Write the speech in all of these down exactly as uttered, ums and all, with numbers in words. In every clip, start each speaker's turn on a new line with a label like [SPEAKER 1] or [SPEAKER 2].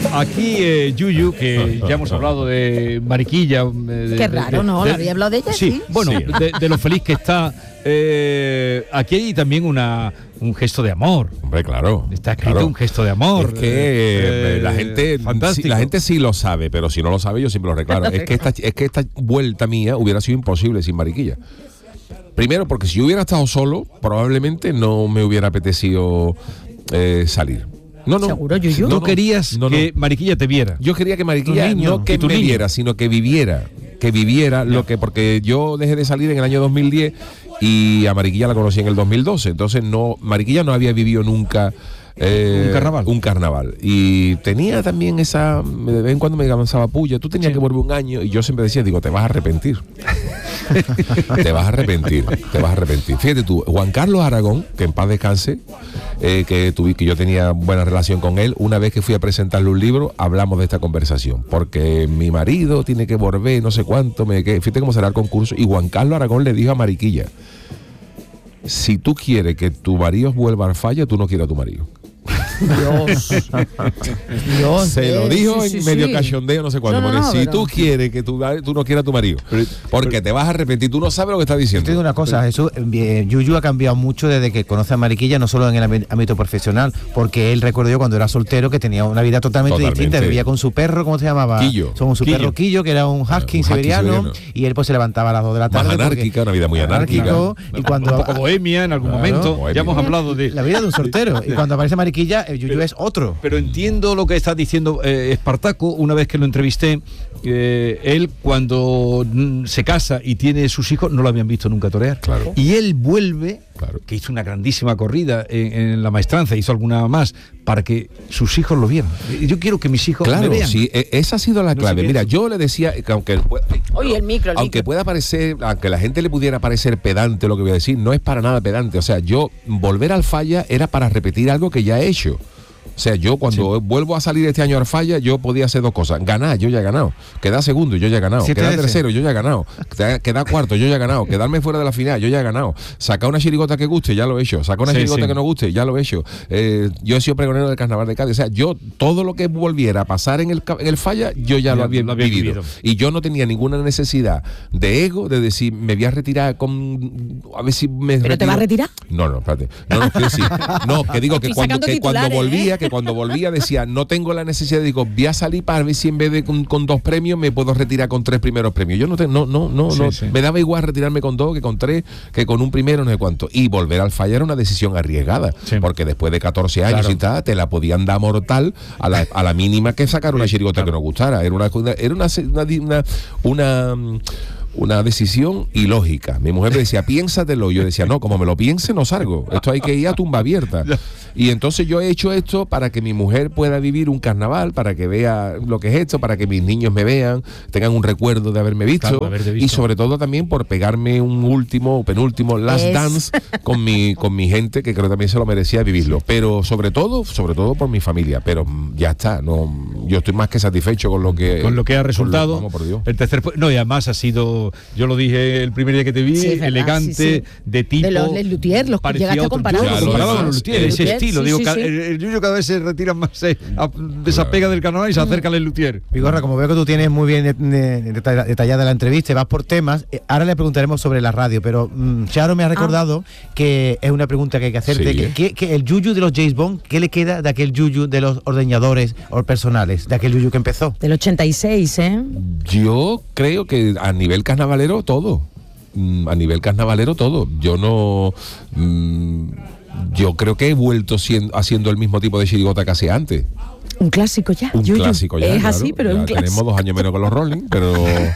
[SPEAKER 1] Aquí eh, Yuyu, que ya hemos hablado de Mariquilla. De,
[SPEAKER 2] Qué raro,
[SPEAKER 1] de,
[SPEAKER 2] ¿no?
[SPEAKER 1] De,
[SPEAKER 2] ¿La había hablado de ella?
[SPEAKER 1] Sí,
[SPEAKER 2] sí.
[SPEAKER 1] bueno,
[SPEAKER 3] Sí.
[SPEAKER 1] De, de lo feliz que está. Eh, aquí hay también una un gesto de amor.
[SPEAKER 3] Hombre, claro.
[SPEAKER 1] Está escrito
[SPEAKER 3] claro.
[SPEAKER 1] un gesto de amor.
[SPEAKER 3] Es que eh,
[SPEAKER 1] eh,
[SPEAKER 3] la gente
[SPEAKER 1] fantástico.
[SPEAKER 3] sí, la gente sí lo sabe, pero si no lo sabe yo siempre lo reclaro. es que esta es que esta vuelta mía hubiera sido imposible sin Mariquilla. Primero porque si yo hubiera estado solo, probablemente no me hubiera apetecido eh, salir. No, no.
[SPEAKER 2] ¿Seguro, Yuyu?
[SPEAKER 1] Tú
[SPEAKER 3] No, no.
[SPEAKER 1] querías
[SPEAKER 3] No, no.
[SPEAKER 1] que Mariquilla te viera.
[SPEAKER 3] Yo quería que Mariquilla
[SPEAKER 1] Tu niño,
[SPEAKER 3] no que
[SPEAKER 1] y tu
[SPEAKER 3] me
[SPEAKER 1] niño.
[SPEAKER 3] viera, sino que viviera, que viviera lo que, porque yo dejé de salir en el año dos mil diez y a Mariquilla la conocí en el dos mil doce, entonces no, Mariquilla no había vivido nunca eh,
[SPEAKER 1] Un carnaval.
[SPEAKER 3] un carnaval y tenía también esa, de vez en cuando me lanzaba puya, tú tenías
[SPEAKER 1] Sí.
[SPEAKER 3] que volver un año y yo siempre decía, digo, te vas a arrepentir. te vas a arrepentir, te vas a arrepentir. Fíjate tú, Juan Carlos Aragón, que en paz descanse, eh, que, tuve, que yo tenía buena relación con él, una vez que fui a presentarle un libro, hablamos de esta conversación, porque mi marido tiene que volver, no sé cuánto, me, que, fíjate cómo será el concurso, y Juan Carlos Aragón le dijo a Mariquilla, si tú quieres que tu marido vuelva al falla, tú no quieres a tu marido.
[SPEAKER 2] Dios. Dios.
[SPEAKER 3] Se lo
[SPEAKER 2] eh,
[SPEAKER 3] dijo
[SPEAKER 2] sí,
[SPEAKER 3] en
[SPEAKER 2] sí,
[SPEAKER 3] medio
[SPEAKER 2] sí.
[SPEAKER 3] cachondeo, no sé cuándo.
[SPEAKER 2] No, no,
[SPEAKER 3] porque
[SPEAKER 2] no,
[SPEAKER 3] si
[SPEAKER 2] pero-
[SPEAKER 3] tú quieres que tu, tú no quieras a tu marido, porque te vas a arrepentir, tú no sabes lo que estás
[SPEAKER 4] Yo
[SPEAKER 3] diciendo.
[SPEAKER 4] te digo una cosa, Jesús, eh, Yuyu ha cambiado mucho desde que conoce a Mariquilla, no solo en el ámbi- ámbito profesional, porque él, recuerdo yo, cuando era soltero, que tenía una vida totalmente,
[SPEAKER 3] Totalmente.
[SPEAKER 4] distinta, vivía con su perro, ¿cómo se llamaba?
[SPEAKER 3] Quillo.
[SPEAKER 4] Con su
[SPEAKER 1] Quillo.
[SPEAKER 4] perro Quillo, que era un husky
[SPEAKER 3] un husky
[SPEAKER 4] siberiano,
[SPEAKER 3] siberiano.
[SPEAKER 4] y él pues se levantaba a las dos de la
[SPEAKER 3] Más
[SPEAKER 4] tarde. porque-
[SPEAKER 3] anárquica, una vida muy anárquica.
[SPEAKER 4] anárquico, y cuando
[SPEAKER 1] Un poco bohemia en algún
[SPEAKER 4] Claro,
[SPEAKER 1] momento.
[SPEAKER 3] bohemia.
[SPEAKER 1] Ya hemos hablado de.
[SPEAKER 4] la vida de un soltero, y cuando aparece Mariquilla, el Yuyu es otro.
[SPEAKER 1] Pero entiendo lo que está diciendo eh, Espartaco, una vez que lo entrevisté. Eh, él, cuando mm, se casa y tiene sus hijos, no lo habían visto nunca torear.
[SPEAKER 3] Claro.
[SPEAKER 1] Y él vuelve,
[SPEAKER 3] Claro.
[SPEAKER 1] que hizo una grandísima corrida en, en la maestranza, hizo alguna más, para que sus hijos lo vieran. Y yo quiero que mis hijos me
[SPEAKER 3] Claro,
[SPEAKER 1] vean.
[SPEAKER 3] sí, e- esa ha sido la
[SPEAKER 1] No
[SPEAKER 3] clave.
[SPEAKER 1] sé qué
[SPEAKER 3] Mira,
[SPEAKER 1] es.
[SPEAKER 3] yo le decía que aunque pu-
[SPEAKER 2] Oye, el micro, el
[SPEAKER 3] aunque
[SPEAKER 2] micro.
[SPEAKER 3] pueda parecer, aunque la gente le pudiera parecer pedante lo que voy a decir, no es para nada pedante. O sea, yo volver al falla era para repetir algo que ya he hecho. O sea, yo cuando sí. vuelvo a salir este año al falla, yo podía hacer dos cosas. Ganar, yo ya he ganado. Quedar segundo, yo ya he ganado.
[SPEAKER 4] Siete
[SPEAKER 3] Quedar
[SPEAKER 4] veces.
[SPEAKER 3] tercero, yo ya he ganado. Quedar, quedar cuarto, yo ya he ganado. Quedarme fuera de la final, yo ya he ganado. Sacar una chirigota que guste, ya lo he hecho. Sacar una
[SPEAKER 1] Sí,
[SPEAKER 3] chirigota
[SPEAKER 1] sí.
[SPEAKER 3] que no guste, ya lo he hecho. Eh, yo he sido pregonero del Carnaval de Cádiz. O sea, yo todo lo que volviera a pasar en el, ca- en el falla, yo ya,
[SPEAKER 1] Ya
[SPEAKER 3] lo había,
[SPEAKER 1] lo había
[SPEAKER 3] vivido.
[SPEAKER 1] vivido.
[SPEAKER 3] Y yo no tenía ninguna necesidad de ego, de decir, me voy a retirar con... A ver si me
[SPEAKER 2] ¿Pero te
[SPEAKER 3] retiro.
[SPEAKER 2] vas a retirar?
[SPEAKER 3] No, no, espérate. No, no, quiero decir, no, que digo que
[SPEAKER 2] Estoy
[SPEAKER 3] cuando,
[SPEAKER 2] sacando
[SPEAKER 3] que cuando
[SPEAKER 2] titulares,
[SPEAKER 3] volvía,
[SPEAKER 2] ¿eh?
[SPEAKER 3] que cuando volvía decía, no tengo la necesidad, digo, voy a salir para ver si en vez de con, con dos premios me puedo retirar con tres primeros premios. Yo no te, no, no, no,
[SPEAKER 1] Sí,
[SPEAKER 3] no.
[SPEAKER 1] sí.
[SPEAKER 3] Me daba igual retirarme con dos que con tres, que con un primero, no sé cuánto. Y volver al falla era una decisión arriesgada,
[SPEAKER 1] Sí.
[SPEAKER 3] porque después de catorce años
[SPEAKER 1] Claro.
[SPEAKER 3] y tal, te la podían dar mortal a la, a la mínima que sacar una chirigota que nos gustara. Era una, era una, una, una, una una decisión ilógica. Mi mujer me decía, piénsatelo. Yo decía, no, como me lo piense, no salgo. Esto hay que ir a tumba abierta. Y entonces yo he hecho esto para que mi mujer pueda vivir un carnaval, para que vea lo que es esto, para que mis niños me vean, tengan un recuerdo de haberme visto.
[SPEAKER 1] Claro, haberte visto.
[SPEAKER 3] Y sobre todo también por pegarme un último o penúltimo last
[SPEAKER 2] Es.
[SPEAKER 3] dance con mi, con mi gente, que creo que también se lo merecía vivirlo. Pero sobre todo, sobre todo por mi familia. Pero mm, ya está. No, yo estoy más que satisfecho con lo que,
[SPEAKER 1] Con lo que ha resultado.
[SPEAKER 3] Vamos, por Dios.
[SPEAKER 1] El tercer pu- no, y además ha sido, yo lo dije el primer día que te vi,
[SPEAKER 2] Sí, es verdad,
[SPEAKER 1] elegante,
[SPEAKER 2] sí, sí.
[SPEAKER 1] de tipo.
[SPEAKER 2] De los Les Luthiers, los
[SPEAKER 1] parecía
[SPEAKER 2] llegaste a
[SPEAKER 1] otro-
[SPEAKER 2] comparar.
[SPEAKER 1] Yo
[SPEAKER 3] Ya
[SPEAKER 1] lo
[SPEAKER 3] lo
[SPEAKER 1] comparaba
[SPEAKER 3] es.
[SPEAKER 1] con los Luthiers,
[SPEAKER 2] Les
[SPEAKER 1] ese
[SPEAKER 2] Luthiers,
[SPEAKER 1] estilo.
[SPEAKER 2] sí,
[SPEAKER 1] Digo,
[SPEAKER 2] sí,
[SPEAKER 1] ca-
[SPEAKER 2] sí.
[SPEAKER 1] el, el Yuyu cada vez se retira más, se a- desapega del carnaval y se acerca al Les Luthiers.
[SPEAKER 4] Vigorra, como veo que tú tienes muy bien de- de- detalla- detallada la entrevista y vas por temas, eh, ahora le preguntaremos sobre la radio, pero mm, Charo me ha recordado que es una pregunta que hay que hacerte,
[SPEAKER 3] Sí.
[SPEAKER 4] que, que- que el yuyu de los James Bond, ¿qué le queda de aquel yuyu de los ordeñadores o personales, de aquel yuyu que empezó?
[SPEAKER 2] Del ochenta y seis, ¿eh?
[SPEAKER 3] Yo creo que a nivel carnavalero todo. Mm, A nivel carnavalero todo. Yo no. mm, Yo creo que he vuelto siendo, haciendo el mismo tipo de chirigota que hacía antes.
[SPEAKER 2] Un clásico ya.
[SPEAKER 3] Un
[SPEAKER 2] Yuyu.
[SPEAKER 3] clásico ya.
[SPEAKER 2] Es
[SPEAKER 3] claro.
[SPEAKER 2] así, pero es
[SPEAKER 3] Ya
[SPEAKER 2] un
[SPEAKER 3] tenemos
[SPEAKER 2] clásico.
[SPEAKER 3] dos años menos que los Rolling, pero.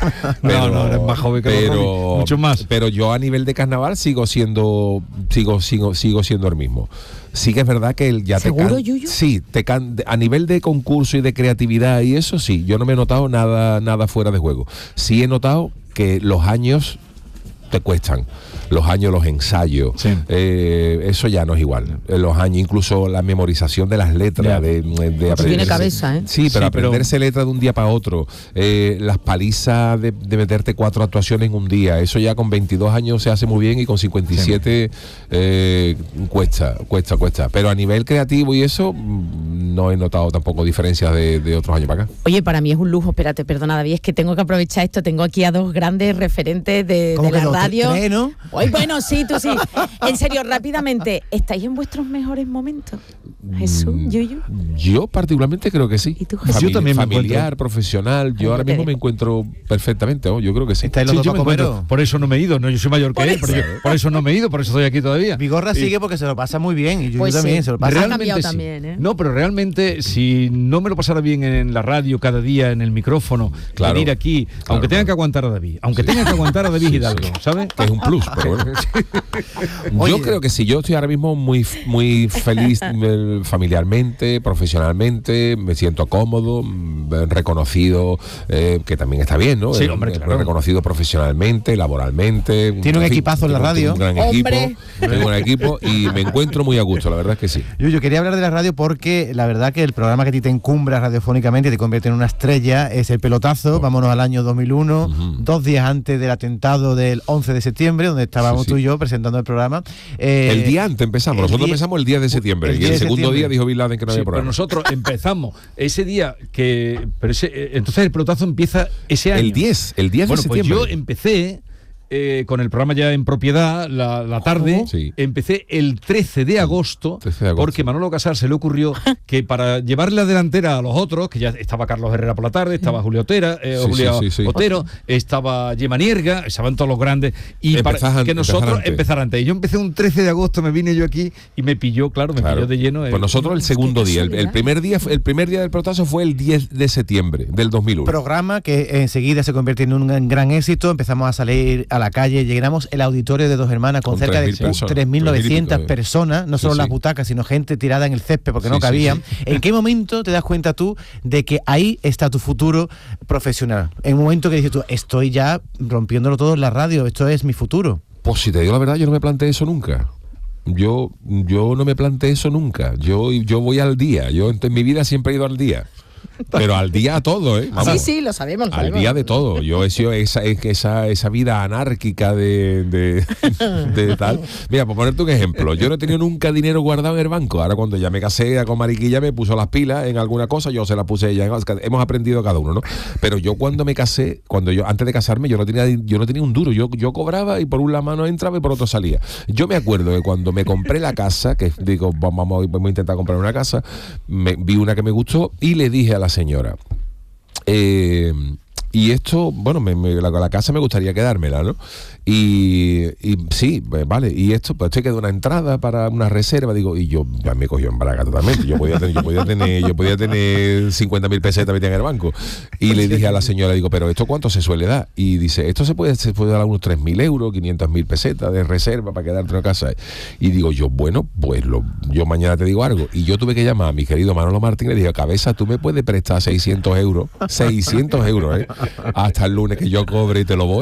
[SPEAKER 1] No, no, eres más joven que los
[SPEAKER 3] pero,
[SPEAKER 1] Rolling, mucho más.
[SPEAKER 3] Pero yo a nivel de carnaval sigo siendo. Sigo, sigo, sigo siendo el mismo. Sí que es verdad que el ya
[SPEAKER 2] ¿Seguro,
[SPEAKER 3] te can-
[SPEAKER 2] Yuyu?
[SPEAKER 3] Sí, te can- a nivel de concurso y de creatividad y eso sí, yo no me he notado nada, nada fuera de juego. Sí he notado que los años te cuestan. Los años, los ensayos,
[SPEAKER 1] Sí.
[SPEAKER 3] eh, eso ya no es igual. Eh, Los años, incluso la memorización de las letras,
[SPEAKER 1] Ya.
[SPEAKER 3] de, de aprenderse-
[SPEAKER 2] tiene cabeza, ¿eh?
[SPEAKER 3] Sí, pero
[SPEAKER 1] Sí, pero-
[SPEAKER 3] aprenderse letras de un día para otro, eh, las palizas de, de meterte cuatro actuaciones en un día, eso ya con veintidós años se hace muy bien y con cincuenta y siete eh, cuesta, cuesta, cuesta. Pero a nivel creativo y eso, mm, no he notado tampoco diferencias de, de otros años para acá.
[SPEAKER 2] Oye, para mí es un lujo, espérate, perdona David, es que tengo que aprovechar esto, tengo aquí a dos grandes referentes de,
[SPEAKER 4] ¿Cómo
[SPEAKER 2] de
[SPEAKER 4] que
[SPEAKER 2] la
[SPEAKER 4] no?
[SPEAKER 2] radio.
[SPEAKER 4] ¿Tres, no?
[SPEAKER 2] Ay, bueno, sí, tú sí. En serio, rápidamente, ¿estáis en vuestros mejores momentos? Jesús,
[SPEAKER 3] Mm,
[SPEAKER 2] Yuyu.
[SPEAKER 3] Yo particularmente creo que sí.
[SPEAKER 2] ¿Y tú, Jesús?
[SPEAKER 1] Yo también me
[SPEAKER 3] familiar,
[SPEAKER 1] encuentro.
[SPEAKER 3] profesional, yo
[SPEAKER 2] Ay,
[SPEAKER 3] ahora
[SPEAKER 2] yo te
[SPEAKER 3] mismo
[SPEAKER 2] digo.
[SPEAKER 3] me encuentro perfectamente, ¿no? Yo creo que sí.
[SPEAKER 4] Estáis los
[SPEAKER 1] Sí,
[SPEAKER 4] dos
[SPEAKER 1] yo
[SPEAKER 4] para
[SPEAKER 1] me encuentro.
[SPEAKER 4] comeros.
[SPEAKER 1] Por eso no me he ido, no, yo soy mayor que
[SPEAKER 2] Por
[SPEAKER 1] él, pero
[SPEAKER 2] eso.
[SPEAKER 1] yo- por eso no me he ido, por eso estoy aquí todavía.
[SPEAKER 4] Vigorra
[SPEAKER 1] Y-
[SPEAKER 4] sigue porque se lo pasa muy bien y yo,
[SPEAKER 2] Pues
[SPEAKER 4] también
[SPEAKER 2] sí.
[SPEAKER 4] se lo pasa.
[SPEAKER 2] Real-
[SPEAKER 1] Realmente
[SPEAKER 2] cambiado
[SPEAKER 1] sí.
[SPEAKER 2] también, ¿eh?
[SPEAKER 1] No, pero realmente si no me lo pasara bien en la radio cada día, en el micrófono,
[SPEAKER 3] Claro.
[SPEAKER 1] venir aquí, aunque tenga
[SPEAKER 3] claro.
[SPEAKER 1] que aguantar a David, aunque
[SPEAKER 3] Sí.
[SPEAKER 1] tenga que aguantar a David
[SPEAKER 3] Sí,
[SPEAKER 1] Hidalgo,
[SPEAKER 3] sí.
[SPEAKER 1] ¿sabes?
[SPEAKER 3] Que es un plus, pero bueno.
[SPEAKER 4] Oye.
[SPEAKER 3] Yo creo que sí, yo estoy ahora mismo muy, muy feliz eh, familiarmente, profesionalmente, me siento cómodo, mm, reconocido, eh, que también está bien, ¿no?
[SPEAKER 1] Sí,
[SPEAKER 3] Eh,
[SPEAKER 1] hombre,
[SPEAKER 3] eh,
[SPEAKER 1] claro.
[SPEAKER 3] Reconocido profesionalmente, laboralmente.
[SPEAKER 4] Tiene un
[SPEAKER 3] en fin,
[SPEAKER 4] equipazo en la
[SPEAKER 3] tengo
[SPEAKER 4] radio.
[SPEAKER 3] Un gran
[SPEAKER 2] ¡Hombre!
[SPEAKER 3] equipo, tengo un equipo y me encuentro muy a gusto, la verdad es que sí.
[SPEAKER 4] Yo, yo quería hablar de la radio porque la verdad que el programa que a ti te encumbra radiofónicamente y te convierte en una estrella es El Pelotazo. Vámonos al año dos mil uno,
[SPEAKER 3] Ujú.
[SPEAKER 4] dos días antes del atentado del once de septiembre, donde estábamos
[SPEAKER 3] Sí, sí.
[SPEAKER 4] tú y yo presentando el programa. Eh,
[SPEAKER 3] El día antes empezamos,
[SPEAKER 4] el
[SPEAKER 3] nosotros
[SPEAKER 4] día-
[SPEAKER 3] empezamos el diez de septiembre
[SPEAKER 4] el
[SPEAKER 3] y
[SPEAKER 4] diez
[SPEAKER 3] el
[SPEAKER 4] de
[SPEAKER 3] segundo
[SPEAKER 4] septiembre.
[SPEAKER 3] día dijo Bin Laden que no
[SPEAKER 1] Sí,
[SPEAKER 3] había
[SPEAKER 1] pero
[SPEAKER 3] programa.
[SPEAKER 1] nosotros empezamos ese día que. Pero ese, eh, entonces el pelotazo empieza ese año.
[SPEAKER 3] El diez, el diez
[SPEAKER 1] Bueno,
[SPEAKER 3] de
[SPEAKER 1] pues
[SPEAKER 3] septiembre.
[SPEAKER 1] yo empecé eh, con el programa ya en propiedad la, la tarde.
[SPEAKER 3] Sí.
[SPEAKER 1] Empecé el trece de agosto,
[SPEAKER 3] trece de agosto.
[SPEAKER 1] porque Manolo Casal se le ocurrió que para llevarle la delantera a los otros, que ya estaba Carlos Herrera por la tarde, estaba Julio Otera, eh,
[SPEAKER 3] Sí,
[SPEAKER 1] Julio
[SPEAKER 3] sí, sí, sí.
[SPEAKER 1] Otero, estaba Gemma Nierga, estaban todos los grandes, y para
[SPEAKER 3] Empezás an-
[SPEAKER 1] que nosotros
[SPEAKER 3] empezar antes.
[SPEAKER 1] empezar antes. Y yo empecé un trece de agosto, me vine yo aquí y me pilló, claro, me
[SPEAKER 3] Claro.
[SPEAKER 1] pilló de lleno.
[SPEAKER 3] Pues
[SPEAKER 1] eh,
[SPEAKER 3] nosotros el segundo
[SPEAKER 2] qué
[SPEAKER 3] día, el, el
[SPEAKER 2] casualidad.
[SPEAKER 3] primer día, fue- el primer día del pelotazo fue el diez de septiembre del dos mil uno.
[SPEAKER 4] programa que enseguida se convierte en un gran, gran éxito. Empezamos a salir a la calle, llegamos el auditorio de Dos Hermanas con,
[SPEAKER 3] Con
[SPEAKER 4] cerca de
[SPEAKER 3] tres mil personas,
[SPEAKER 4] tres mil novecientas
[SPEAKER 3] tres mil y pico, eh.
[SPEAKER 4] personas, no
[SPEAKER 3] Sí,
[SPEAKER 4] solo
[SPEAKER 3] sí.
[SPEAKER 4] las butacas, sino gente tirada en el césped porque no
[SPEAKER 3] Sí, sí,
[SPEAKER 4] cabían.
[SPEAKER 3] sí.
[SPEAKER 4] ¿En qué momento te das cuenta tú de que ahí está tu futuro profesional? En un momento que dices tú, estoy ya rompiéndolo todo en la radio, esto es mi futuro.
[SPEAKER 3] Pues si te digo la verdad, yo no me planteé eso nunca. Yo, yo no me planteé eso nunca. Yo, yo voy al día. Yo en, en mi vida siempre he ido al día. Pero al día a todo, ¿eh? Vamos.
[SPEAKER 2] Sí, sí, lo sabemos. lo
[SPEAKER 3] Al
[SPEAKER 2] sabemos.
[SPEAKER 3] día de todo. Yo he sido esa, esa, esa vida anárquica de, de, de tal. Mira, por ponerte un ejemplo, yo no he tenido nunca dinero guardado en el banco. Ahora cuando ya me casé con Mariquilla me puso las pilas en alguna cosa, yo se las puse a ella. Hemos aprendido cada uno, ¿no? Pero yo cuando me casé, cuando yo antes de casarme, yo no tenía, yo no tenía un duro. Yo, yo cobraba y por una mano entraba y por otro salía. Yo me acuerdo de cuando me compré la casa, que digo, vamos, vamos a intentar comprar una casa, me, vi una que me gustó y le dije a la señora, eh, y esto, bueno, me, me- la, la casa me gustaría quedármela, ¿no? Y, y sí, pues, vale, y esto, pues esto queda una entrada para una reserva, digo, y yo ya me cogió en braga totalmente, yo podía tener, yo podía tener, yo podía tener cincuenta mil pesetas metidas en el banco. Y le dije a la señora, digo, pero ¿esto cuánto se suele dar? Y dice, esto se puede, se puede dar unos tres mil euros, quinientas mil pesetas de reserva para quedarte en una casa. Y digo yo, bueno, pues lo, yo mañana te digo algo. Y yo tuve que llamar a mi querido Manolo Martín y le dije, cabeza, tú me puedes prestar seiscientos euros, seiscientos euros, ¿eh? Hasta el lunes que yo cobre y te lo voy.